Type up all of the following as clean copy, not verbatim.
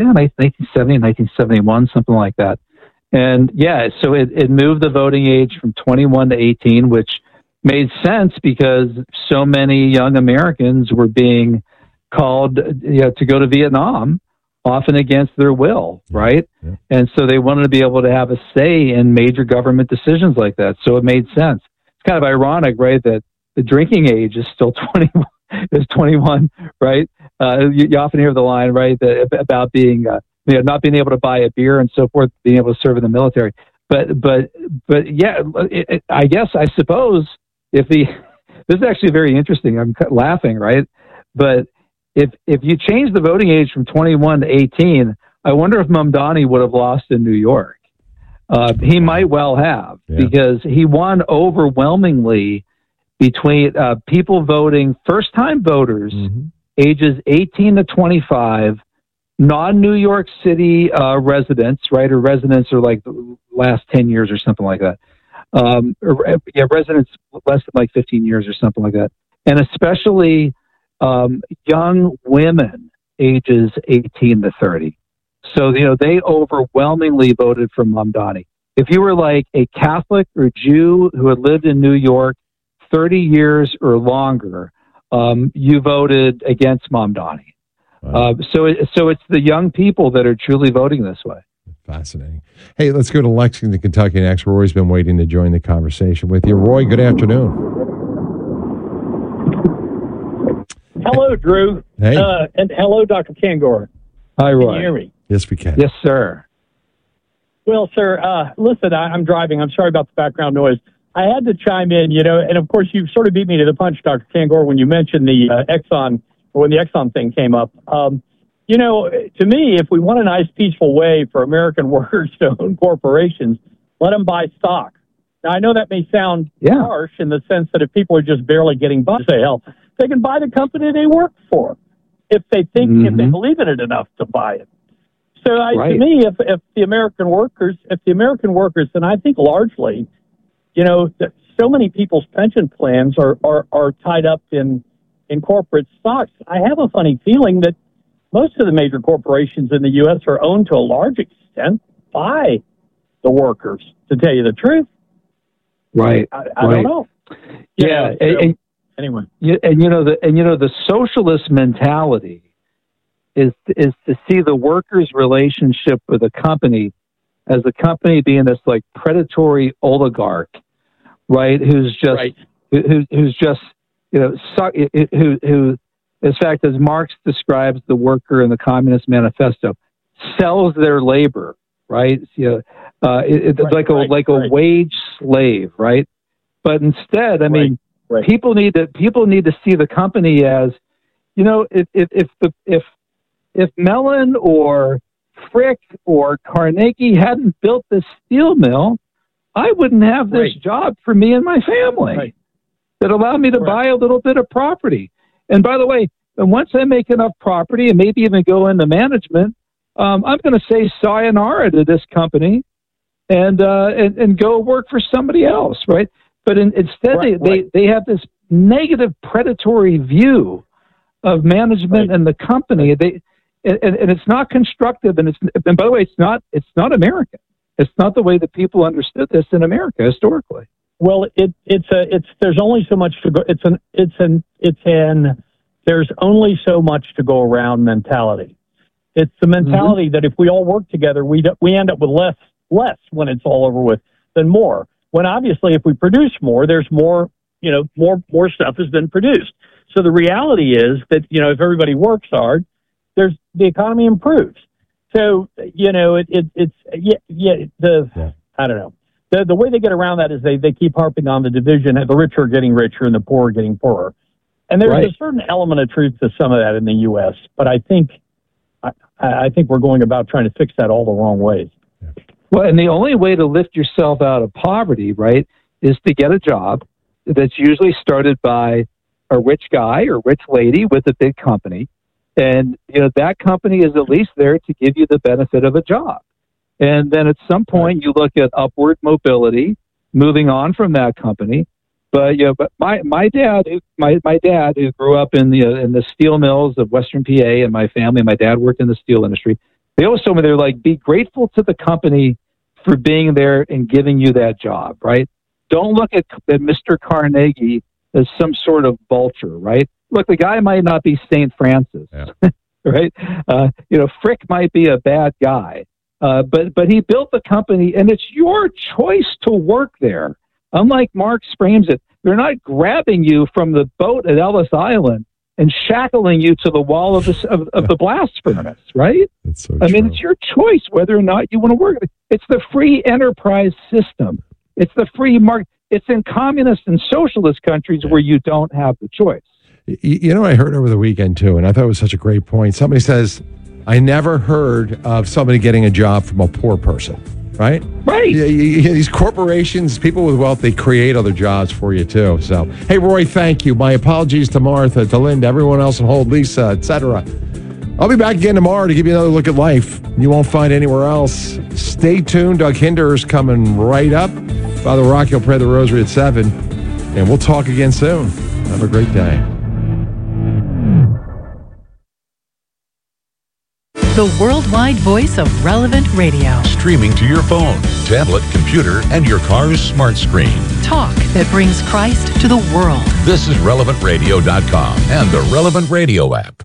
1970, 1971, something like that. And yeah, so it moved the voting age from 21 to 18, which made sense because so many young Americans were being called to go to Vietnam, often against their will, right? Yeah. And so they wanted to be able to have a say in major government decisions like that. So it made sense. It's kind of ironic, right, that the drinking age is still 21, right? You often hear the line, right, about being not being able to buy a beer and so forth, being able to serve in the military. But yeah, I suppose this is actually very interesting. I'm laughing, right? But if you change the voting age from 21 to 18, I wonder if Mamdani would have lost in New York. He might well have, because he won overwhelmingly between people voting, first-time voters, ages 18 to 25, non-New York City residents, right, or residents are like the last 10 years or something like that. Residents less than like 15 years or something like that. And especially young women ages 18 to 30. So, they overwhelmingly voted for Mamdani. If you were like a Catholic or Jew who had lived in New York 30 years or longer, you voted against Mamdani. Wow. So it's the young people that are truly voting this way. Fascinating. Hey, let's go to Lexington, Kentucky next. Roy's been waiting to join the conversation with you. Roy, good afternoon. Hello, Drew. Hey. And hello, Dr. Kangor. Hi, Roy. Can you hear me? Yes, we can. Yes, sir. Well, sir, listen, I'm driving. I'm sorry about the background noise. I had to chime in, and of course you sort of beat me to the punch, Dr. Kangor, when you mentioned the Exxon, or when the Exxon thing came up. To me, if we want a nice, peaceful way for American workers to own corporations, let them buy stock. Now, I know that may sound harsh in the sense that if people are just barely getting by, say, hell, they can buy the company they work for if they think, if they believe in it enough to buy it. So to me, if the American workers, and I think largely, so many people's pension plans are tied up in corporate stocks. I have a funny feeling that most of the major corporations in the U.S. are owned to a large extent by the workers, to tell you the truth. Right. I don't know. Yeah. Anyway. The socialist mentality is to see the workers' relationship with a company as the company being this like predatory oligarch, right? Who's just, who, in fact, as Marx describes the worker in the Communist Manifesto, sells their labor, right? It's like a wage slave, right? But instead, people need to see the company as, if Mellon or Frick or Carnegie hadn't built this steel mill, I wouldn't have this job for me and my family that allowed me to buy a little bit of property. And by the way, once I make enough property and maybe even go into management, I'm going to say sayonara to this company and go work for somebody else, right? But instead, they have this negative predatory view of management and the company. And it's not constructive. And by the way, it's not American. It's not the way that people understood this in America historically. Well, there's only so much to go. There's only so much to go around mentality. It's the mentality that if we all work together, we end up with less when it's all over with than more. When obviously, if we produce more, there's more. More stuff has been produced. So the reality is that if everybody works hard, the economy improves. So I don't know. The way they get around that is they keep harping on the division. The rich are getting richer and the poor are getting poorer. And there's a certain element of truth to some of that in the U.S. But I think we're going about trying to fix that all the wrong ways. Well, and the only way to lift yourself out of poverty, right, is to get a job that's usually started by a rich guy or rich lady with a big company. And, that company is at least there to give you the benefit of a job. And then at some point you look at upward mobility, moving on from that company. But, but my dad who grew up in the steel mills of Western PA, and my family, my dad worked in the steel industry. They always told me, they're like, be grateful to the company for being there and giving you that job, right? Don't look at Mr. Carnegie as some sort of vulture, right? Look, the guy might not be St. Francis, right? Frick might be a bad guy, but he built the company, and it's your choice to work there. Unlike Marx frames it, they're not grabbing you from the boat at Ellis Island and shackling you to the wall of the blast furnace, right? That's so I mean, true. it's your choice whether or not you want to work. It's the free enterprise system. It's the free market. It's in communist and socialist countries where you don't have the choice. You know, I heard over the weekend too, and I thought it was such a great point. Somebody says, I never heard of somebody getting a job from a poor person, right? Right. These corporations, people with wealth, they create other jobs for you too. So, hey, Roy, thank you. My apologies to Martha, to Linda, everyone else on hold, Lisa, etc. I'll be back again tomorrow to give you another look at life you won't find anywhere else. Stay tuned. Doug Hinder's coming right up. Father Rocky will pray the rosary at 7, and we'll talk again soon. Have a great day. The worldwide voice of Relevant Radio. Streaming to your phone, tablet, computer, and your car's smart screen. Talk that brings Christ to the world. This is RelevantRadio.com and the Relevant Radio app.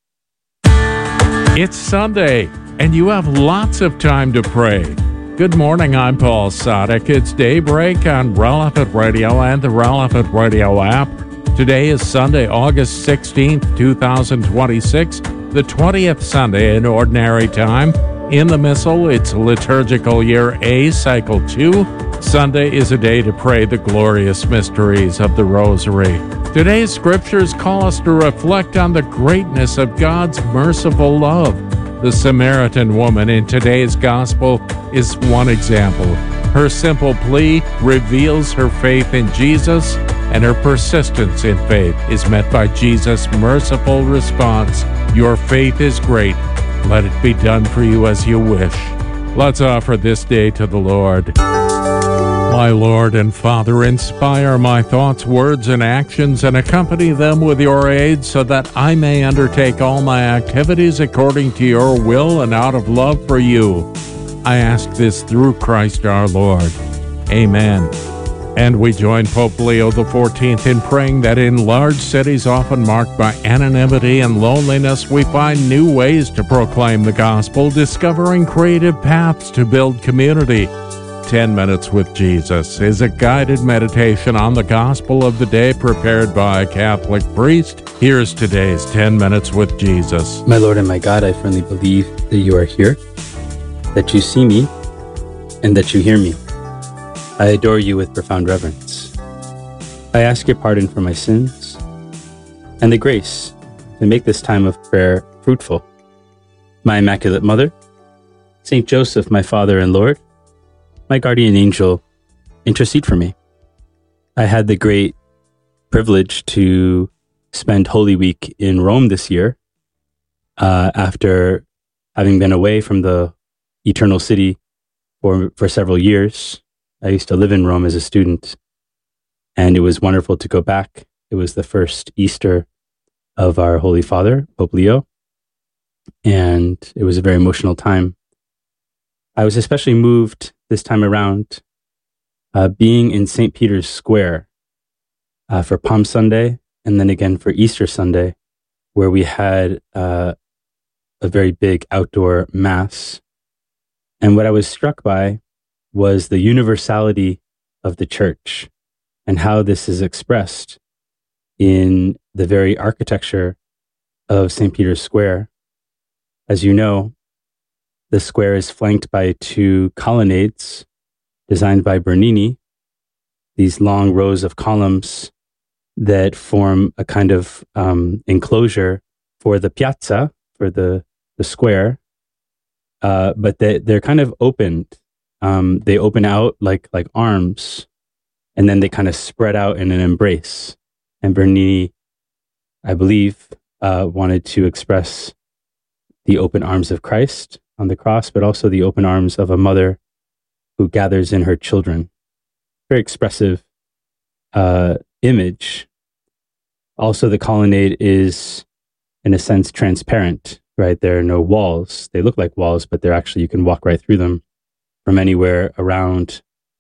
It's Sunday, and you have lots of time to pray. Good morning, I'm Paul Sadek. It's Daybreak on Relevant Radio and the Relevant Radio app. Today is Sunday, August 16th, 2026, the 20th Sunday in Ordinary Time. In the Missal, it's Liturgical Year A, Cycle 2. Sunday is a day to pray the glorious mysteries of the Rosary. Today's scriptures call us to reflect on the greatness of God's merciful love. The Samaritan woman in today's gospel is one example. Her simple plea reveals her faith in Jesus, and her persistence in faith is met by Jesus' merciful response, "Your faith is great. Let it be done for you as you wish." Let's offer this day to the Lord. My Lord and Father, inspire my thoughts, words, and actions, and accompany them with your aid so that I may undertake all my activities according to your will and out of love for you. I ask this through Christ our Lord. Amen. And we join Pope Leo XIV in praying that in large cities often marked by anonymity and loneliness, we find new ways to proclaim the gospel, discovering creative paths to build community. 10 Minutes with Jesus is a guided meditation on the gospel of the day prepared by a Catholic priest. Here's today's 10 Minutes with Jesus. My Lord and my God, I firmly believe that you are here, that you see me, and that you hear me. I adore you with profound reverence. I ask your pardon for my sins and the grace to make this time of prayer fruitful. My Immaculate Mother, Saint Joseph, my Father and Lord, my guardian angel, intercede for me. I had the great privilege to spend Holy Week in Rome this year, after having been away from the Eternal City for several years. I used to live in Rome as a student, and it was wonderful to go back. It was the first Easter of our Holy Father, Pope Leo, and it was a very emotional time. I was especially moved this time around being in St. Peter's Square for Palm Sunday, and then again for Easter Sunday, where we had a very big outdoor mass. And what I was struck by was the universality of the church and how this is expressed in the very architecture of St. Peter's Square. As you know, the square is flanked by two colonnades designed by Bernini, these long rows of columns that form a kind of enclosure for the piazza, for the square, but they're kind of opened. They open out like arms, and then they kind of spread out in an embrace. And Bernini, I believe, wanted to express the open arms of Christ on the cross, but also the open arms of a mother who gathers in her children. Very expressive image. Also, the colonnade is, in a sense, transparent, right? There are no walls. They look like walls, but they're actually, you can walk right through them from anywhere around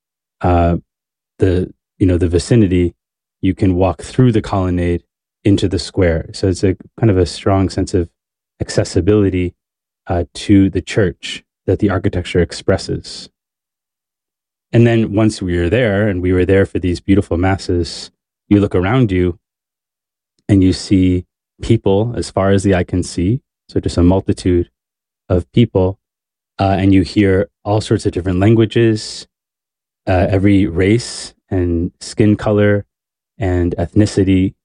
the vicinity. You can walk through the colonnade into the square. So it's a kind of a strong sense of accessibility to the church that the architecture expresses. And then once we were there, and we were there for these beautiful masses, you look around you and you see people as far as the eye can see. So just a multitude of people. And you hear all sorts of different languages, every race and skin color and ethnicity.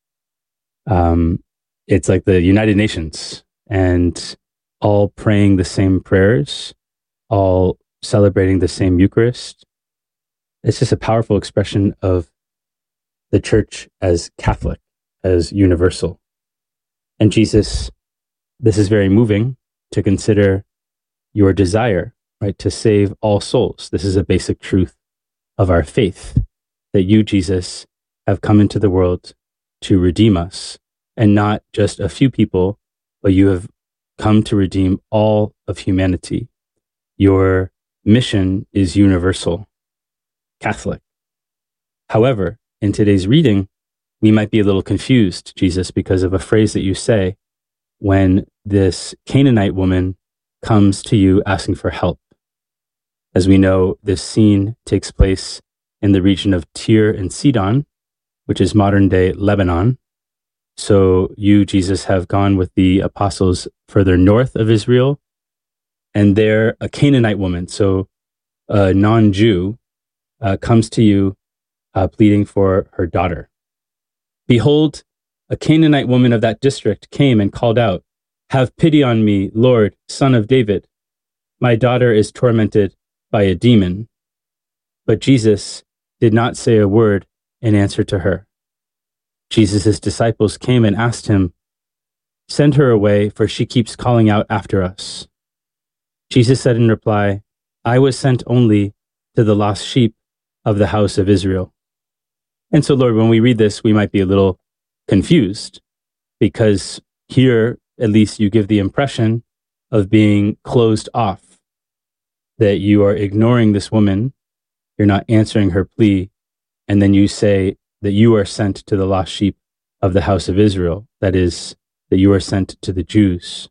It's like the United Nations, and all praying the same prayers, all celebrating the same Eucharist. It's just a powerful expression of the church as Catholic, as universal. And Jesus, this is very moving to consider your desire, right, to save all souls. This is a basic truth of our faith, that you, Jesus, have come into the world to redeem us, and not just a few people, but you have come to redeem all of humanity. Your mission is universal, Catholic. However, in today's reading, we might be a little confused, Jesus, because of a phrase that you say when this Canaanite woman comes to you asking for help. As we know, this scene takes place in the region of Tyre and Sidon, which is modern-day Lebanon. So you, Jesus, have gone with the apostles further north of Israel, and there a Canaanite woman, so a non-Jew, comes to you pleading for her daughter. Behold, a Canaanite woman of that district came and called out, "Have pity on me, Lord, Son of David. My daughter is tormented by a demon." But Jesus did not say a word in answer to her. Jesus' disciples came and asked him, "Send her away, for she keeps calling out after us." Jesus said in reply, "I was sent only to the lost sheep of the house of Israel." And so, Lord, when we read this, we might be a little confused, because here, at least, you give the impression of being closed off, that you are ignoring this woman, you're not answering her plea, and then you say that you are sent to the lost sheep of the house of Israel, that is, that you are sent to the Jews.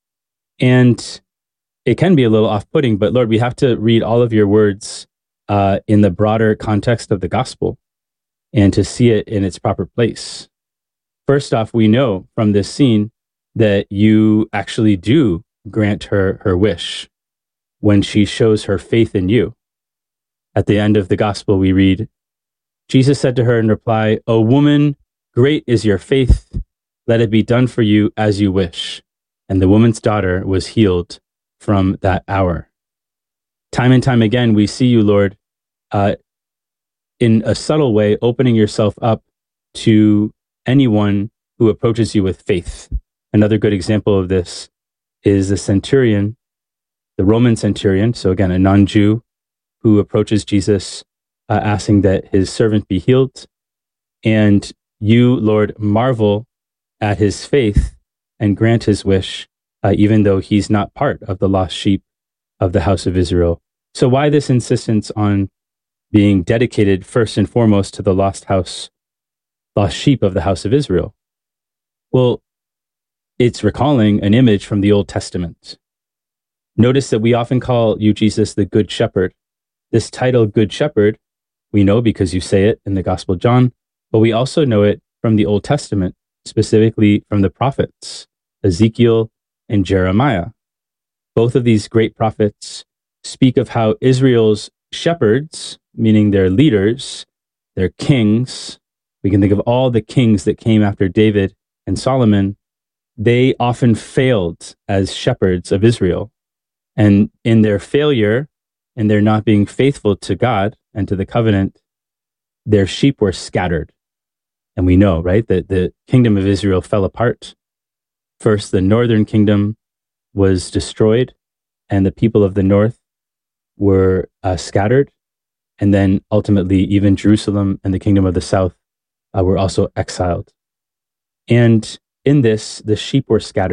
And it can be a little off-putting, but Lord, we have to read all of your words in the broader context of the gospel and to see it in its proper place. First off, we know from this scene that you actually do grant her her wish when she shows her faith in you. At the end of the gospel, we read, Jesus said to her in reply, "O woman, great is your faith. Let it be done for you as you wish." And the woman's daughter was healed from that hour. Time and time again, we see you, Lord, in a subtle way, opening yourself up to anyone who approaches you with faith. Another good example of this is the centurion, the Roman centurion, so again, a non-Jew, who approaches Jesus asking that his servant be healed. And you, Lord, marvel at his faith and grant his wish, even though he's not part of the lost sheep of the house of Israel. So why this insistence on being dedicated first and foremost to the lost sheep of the house of Israel? Well, it's recalling an image from the Old Testament. Notice that we often call you, Jesus, the Good Shepherd. This title, Good Shepherd, we know because you say it in the Gospel of John, but we also know it from the Old Testament, specifically from the prophets, Ezekiel and Jeremiah. Both of these great prophets speak of how Israel's shepherds, meaning their leaders, their kings, we can think of all the kings that came after David and Solomon, they often failed as shepherds of Israel. And in their failure, and their not being faithful to God and to the covenant, their sheep were scattered. And we know, right, that the kingdom of Israel fell apart. First, the northern kingdom was destroyed, and the people of the north were scattered. And then ultimately, even Jerusalem and the kingdom of the south were also exiled. And in this, the sheep were scattered.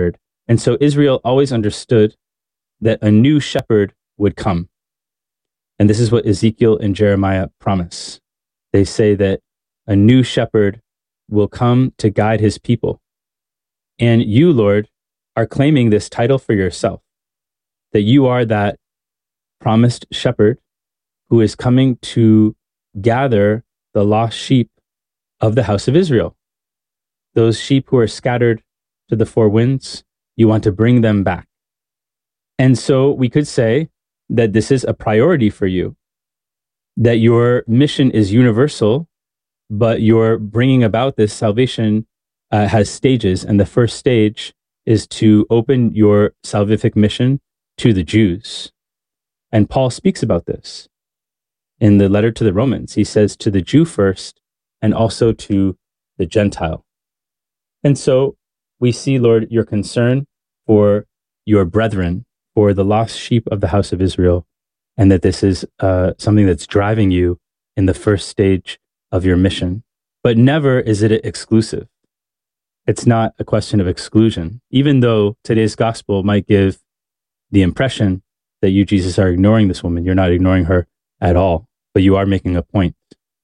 And so Israel always understood that a new shepherd would come. And this is what Ezekiel and Jeremiah promise. They say that a new shepherd will come to guide his people. And you, Lord, are claiming this title for yourself, that you are that promised shepherd who is coming to gather the lost sheep of the house of Israel. Those sheep who are scattered to the four winds, you want to bring them back. And so we could say that this is a priority for you, that your mission is universal, but your bringing about this salvation has stages. And the first stage is to open your salvific mission to the Jews. And Paul speaks about this in the letter to the Romans. He says to the Jew first, and also to the Gentile. And so we see, Lord, your concern for your brethren, for the lost sheep of the house of Israel, and that this is something that's driving you in the first stage of your mission. But never is it exclusive. It's not a question of exclusion, even though today's gospel might give the impression that you, Jesus, are ignoring this woman. You're not ignoring her at all, but you are making a point.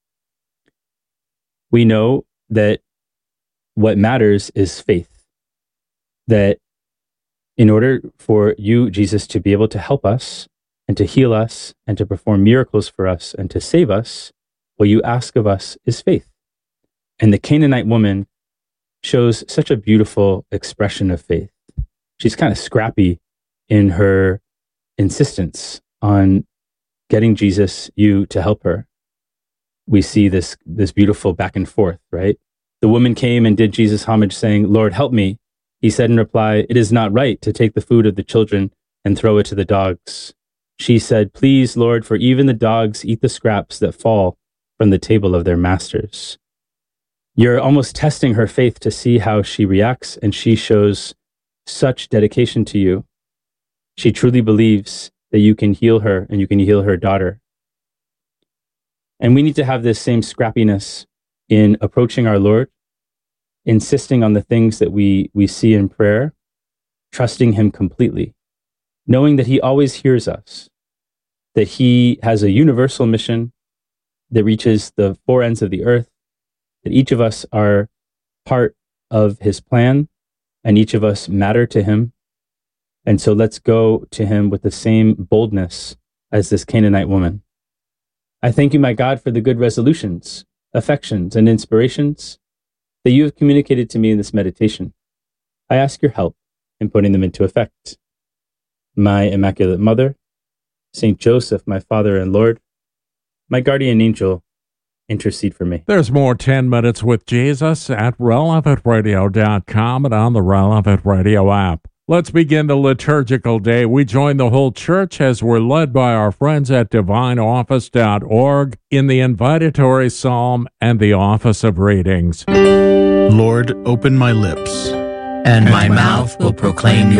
We know that what matters is faith, that in order for you, Jesus, to be able to help us and to heal us and to perform miracles for us and to save us, what you ask of us is faith. And the Canaanite woman shows such a beautiful expression of faith. She's kind of scrappy in her insistence on getting Jesus, you, to help her. We see this beautiful back and forth, right? The woman came and did Jesus homage, saying, "Lord, help me." He said in reply, "It is not right to take the food of the children and throw it to the dogs." She said, "Please, Lord, for even the dogs eat the scraps that fall from the table of their masters." You're almost testing her faith to see how she reacts, and she shows such dedication to you. She truly believes that you can heal her and you can heal her daughter. And we need to have this same scrappiness in approaching our Lord, insisting on the things that we see in prayer, trusting him completely, knowing that he always hears us, that he has a universal mission that reaches the four ends of the earth, that each of us are part of his plan and each of us matter to him. And so let's go to him with the same boldness as this Canaanite woman. I thank you, my God, for the good resolutions, affections, and inspirations that you have communicated to me in this meditation. I ask your help in putting them into effect. My Immaculate Mother, Saint Joseph, my Father and Lord, my guardian angel, intercede for me. There's more 10 Minutes with Jesus at relevantradio.com and on the Relevant Radio app. Let's begin the liturgical day. We join the whole church as we're led by our friends at divineoffice.org in the invitatory psalm and the office of readings. Lord, open my lips, and my mouth will proclaim your